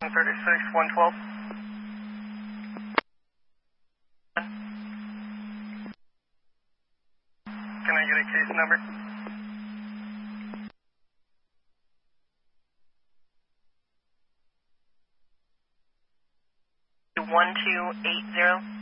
112. Can I get a case number? 1280.